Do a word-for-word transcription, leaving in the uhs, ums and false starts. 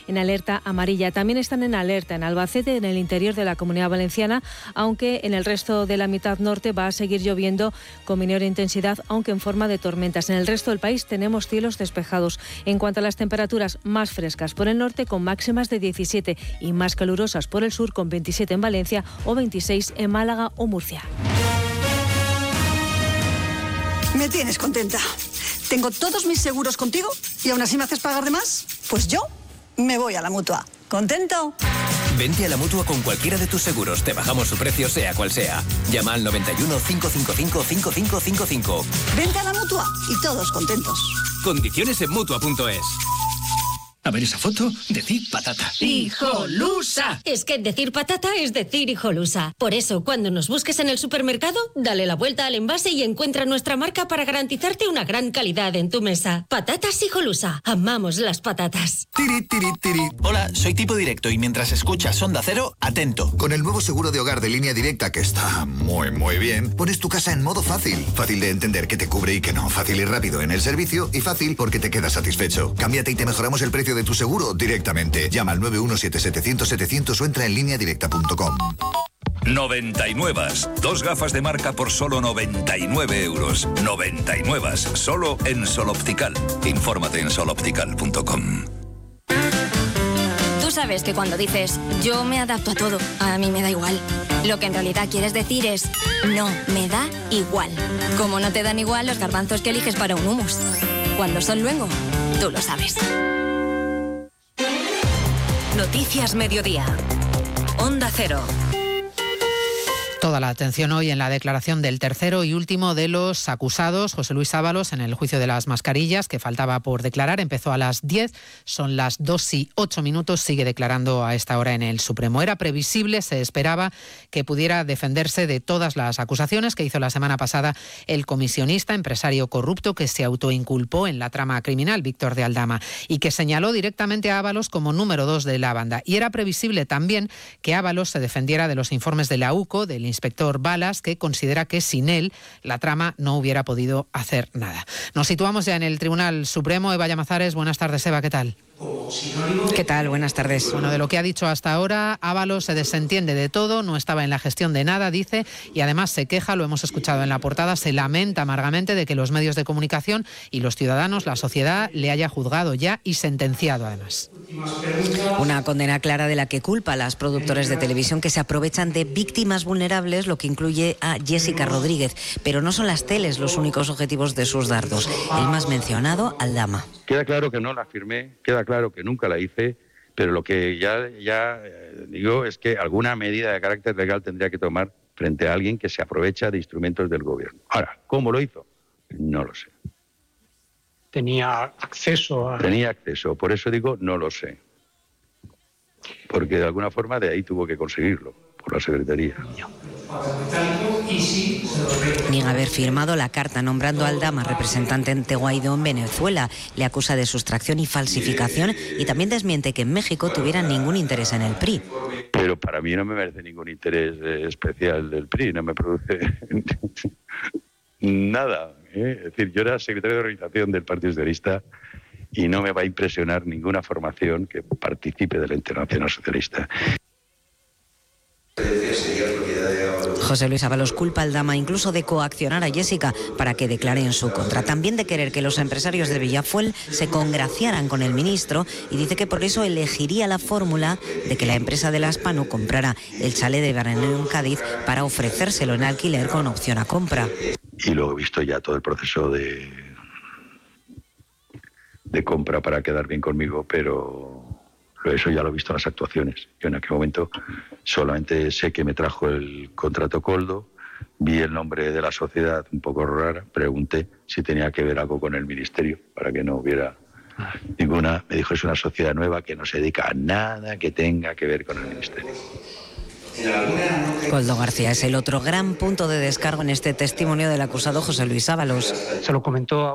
en alerta amarilla. También están en alerta en Albacete, en el interior de la Comunidad Valenciana, aunque en el resto de la mitad norte va a seguir lloviendo con menor intensidad, aunque en forma de tormentas. En el resto del país tenemos cielos despejados. En cuanto a las temperaturas, más frescas por el norte con máximas de diecisiete y más calurosas por el sur con veintisiete en Valencia o veintiséis en Málaga o Murcia. Me tienes contenta. Tengo todos mis seguros contigo y aún así me haces pagar de más. Pues yo me voy a la Mutua. ¿Contento? Vente a la Mutua con cualquiera de tus seguros. Te bajamos su precio sea cual sea. Llama al noventa y uno, cinco cinco cinco, cinco cinco cinco cinco. Vente a la Mutua y todos contentos. Condiciones en Mutua punto es. A ver esa foto, decir patata. ¡Hijolusa! Es que decir patata es decir hijolusa. Por eso, cuando nos busques en el supermercado, dale la vuelta al envase y encuentra nuestra marca para garantizarte una gran calidad en tu mesa. Patatas Hijolusa. Amamos las patatas. Tiri, tiri, tiri. Hola, soy Tipo Directo y mientras escuchas Onda Cero, atento. Con el nuevo seguro de hogar de Línea Directa, que está muy, muy bien, pones tu casa en modo fácil. Fácil de entender qué te cubre y qué no. Fácil y rápido en el servicio y fácil porque te quedas satisfecho. Cámbiate y te mejoramos el precio de tu seguro directamente. Llama al nueve uno siete setecientos setecientos o entra en línea directa punto com. noventa y nueve. Dos gafas de marca por solo noventa y nueve euros. noventa y nueve. Solo en Sol Optical. Infórmate en sol optical punto com. Tú sabes que cuando dices yo me adapto a todo, a mí me da igual. Lo que en realidad quieres decir es no, me da igual. Como no te dan igual los garbanzos que eliges para un hummus. Cuando son luengo, tú lo sabes. Noticias Mediodía. Onda Cero. Toda la atención hoy en la declaración del tercero y último de los acusados, José Luis Ábalos, en el juicio de las mascarillas, que faltaba por declarar. Empezó a las diez, son las dos y ocho minutos, sigue declarando a esta hora en el Supremo. Era previsible, se esperaba que pudiera defenderse de todas las acusaciones que hizo la semana pasada el comisionista, empresario corrupto que se autoinculpó en la trama criminal, Víctor de Aldama, y que señaló directamente a Ábalos como número dos de la banda. Y era previsible también que Ábalos se defendiera de los informes de la U C O, del inspector Balas, que considera que sin él la trama no hubiera podido hacer nada. Nos situamos ya en el Tribunal Supremo. Eva Llamazares, buenas tardes, Eva, ¿qué tal? ¿Qué tal? Buenas tardes. Bueno, de lo que ha dicho hasta ahora, Ábalos se desentiende de todo, no estaba en la gestión de nada, dice, y además se queja, lo hemos escuchado en la portada, se lamenta amargamente de que los medios de comunicación y los ciudadanos, la sociedad, le haya juzgado ya y sentenciado además. Una condena clara de la que culpa a las productoras de televisión que se aprovechan de víctimas vulnerables, lo que incluye a Jessica Rodríguez. Pero no son las teles los únicos objetivos de sus dardos. El más mencionado, Aldama. Queda claro que no la firmé, queda claro que nunca la hice, pero lo que ya, ya eh, digo es que alguna medida de carácter legal tendría que tomar frente a alguien que se aprovecha de instrumentos del gobierno. Ahora, ¿cómo lo hizo? No lo sé. Tenía acceso a... Tenía acceso, por eso digo no lo sé. Porque de alguna forma de ahí tuvo que conseguirlo, por la Secretaría. Niega haber firmado la carta nombrando a Aldama representante ante Guaidó en Venezuela. Le acusa de sustracción y falsificación y también desmiente que en México tuvieran ningún interés en el P R I. Pero para mí no me merece ningún interés eh, especial del P R I, no me produce nada. ¿eh? Es decir, yo era secretario de organización del Partido Socialista y no me va a impresionar ninguna formación que participe de la Internacional Socialista. José Luis Ábalos culpa a Aldama incluso de coaccionar a Jessica para que declare en su contra. También de querer que los empresarios de Villafuel se congraciaran con el ministro y dice que por eso elegiría la fórmula de que la empresa de la Spanu comprara el chalet de Veraneo en Cádiz para ofrecérselo en alquiler con opción a compra. Y luego he visto ya todo el proceso de, de compra para quedar bien conmigo, pero... eso ya lo he visto en las actuaciones. Yo en aquel momento solamente sé que me trajo el contrato Coldo, vi el nombre de la sociedad un poco rara, pregunté si tenía que ver algo con el ministerio para que no hubiera ninguna. Me dijo, es una sociedad nueva que no se dedica a nada que tenga que ver con el ministerio. Coldo García es el otro gran punto de descargo en este testimonio del acusado José Luis Ábalos. Se lo comentó